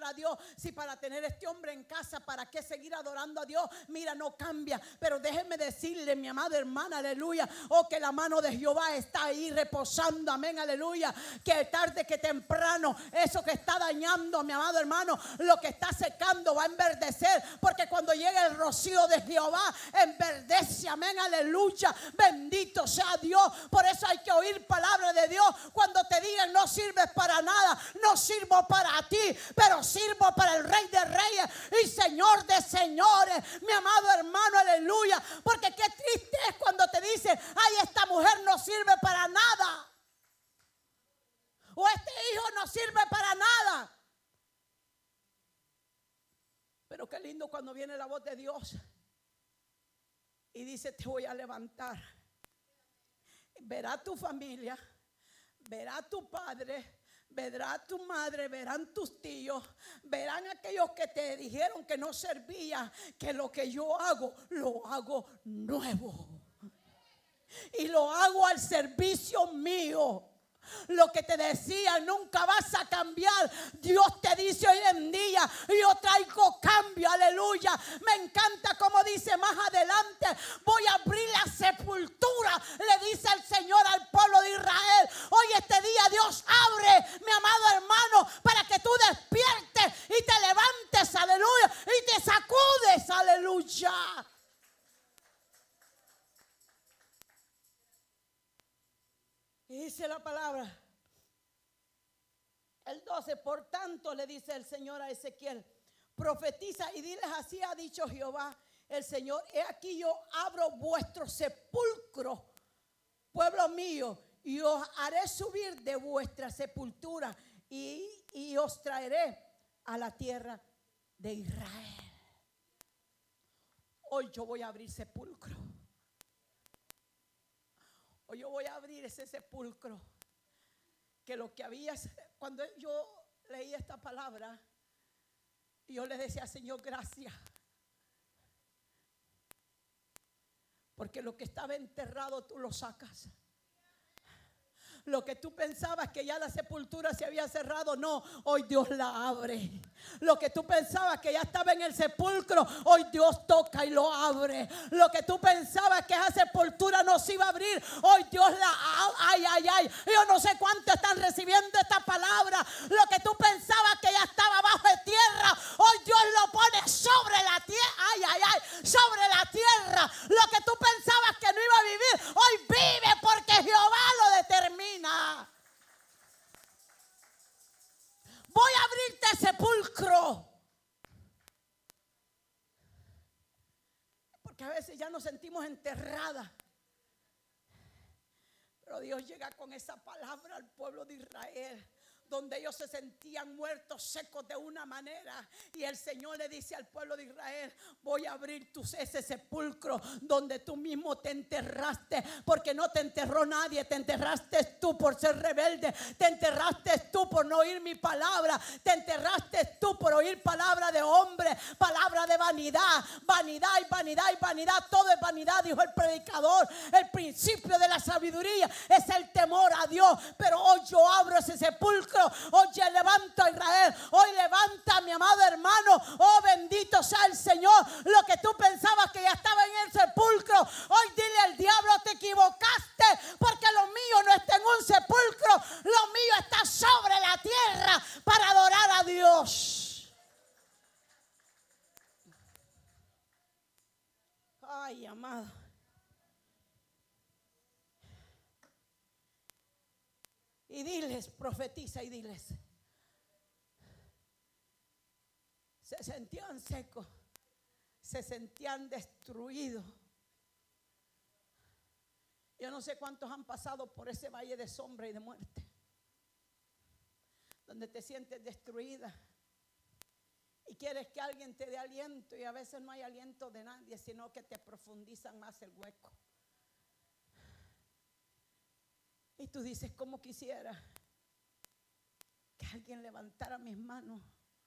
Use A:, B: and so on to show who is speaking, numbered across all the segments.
A: a Dios? Si para tener este hombre en casa, ¿para qué seguir adorando a Dios? Mira, no cambia. Pero déjeme decirle, mi amada hermana, aleluya, que la mano de Jehová está ahí reposando, amén, aleluya. Que tarde que temprano, eso que está dañando, mi amado hermano, lo que está secando va a enverdecer, porque cuando llegue el rocío de Jehová, enverdece, amén, aleluya. Bendito sea Dios. Por eso hay que oír palabra de Dios. Cuando te digan no sirves para nada, no sirvo para ti, pero sirvo para el Rey de Reyes y Señor de Señores, mi amado hermano, aleluya. Porque qué triste es cuando te dicen, ay, esta mujer no sirve para nada, o este hijo no sirve para nada. Pero qué lindo cuando viene la voz de Dios y dice, te voy a levantar. Verá tu familia, verá tu padre, verá tu madre, verán tus tíos, verán aquellos que te dijeron que no servía, que lo que yo hago, lo hago nuevo. Y lo hago al servicio mío. Lo que te decía, nunca vas a cambiar. Dios te dice hoy en día, yo traigo cambio, aleluya. Me encanta como dice más adelante, voy a abrir la sepultura, le dice el Señor al pueblo de Israel. Hoy este día Dios abre, mi amado hermano, para que tú despiertes y te levantes, aleluya, y te sacudes, aleluya. Y dice la palabra, el 12, por tanto le dice el Señor a Ezequiel, profetiza y diles, así ha dicho Jehová el Señor, he aquí yo abro vuestro sepulcro, pueblo mío, y os haré subir de vuestra sepultura y os traeré a la tierra de Israel. Hoy yo voy a abrir sepulcro. Hoy yo voy a abrir ese sepulcro. Que lo que había, cuando yo leí esta palabra, yo le decía, Señor, gracias. Porque lo que estaba enterrado tú lo sacas. Lo que tú pensabas que ya la sepultura se había cerrado, no, hoy Dios la abre. Lo que tú pensabas que ya estaba en el sepulcro, hoy Dios toca y lo abre. Lo que tú pensabas que esa sepultura no se iba a abrir, hoy Dios la abre. Ay. Yo no sé cuánto están recibiendo esta palabra. Lo que tú pensabas que ya estaba bajo de tierra, hoy Dios lo pone sobre la tierra. Ay, sobre la tierra. Lo que tú pensabas que no iba a vivir, hoy vive porque Jehová lo determina. Voy a abrirte sepulcro. Porque a veces ya nos sentimos enterradas. Pero Dios llega con esa palabra al pueblo de Israel, donde ellos se sentían muertos, secos de una manera. Y el Señor le dice al pueblo de Israel, voy a abrir ese sepulcro donde tú mismo te enterraste. Porque no te enterró nadie, te enterraste tú por ser rebelde. Te enterraste tú por no oír mi palabra. Te enterraste tú por oír palabra de hombre, palabra de vanidad. Vanidad y vanidad y vanidad, todo es vanidad, dijo el predicador. El principio de la sabiduría es el temor a Dios. Pero hoy yo abro ese sepulcro. Hoy levanto a Israel. Hoy levanta, mi amado hermano. Oh, bendito sea el Señor. Lo que tú pensabas que ya estaba en el sepulcro, hoy dile al diablo, te equivocaste, porque lo mío no está en un sepulcro, lo mío está sobre la tierra para adorar a Dios. Ay, amado. Y diles, profetiza y diles. Se sentían secos, se sentían destruidos. Yo no sé cuántos han pasado por ese valle de sombra y de muerte, donde te sientes destruida y quieres que alguien te dé aliento, y a veces no hay aliento de nadie, sino que te profundizan más el hueco. Y tú dices, ¿cómo quisiera que alguien levantara mis manos?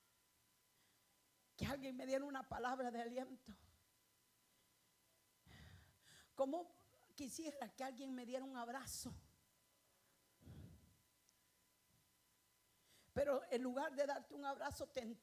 A: Que alguien me diera una palabra de aliento. ¿Cómo quisiera que alguien me diera un abrazo? Pero en lugar de darte un abrazo, te entiendo.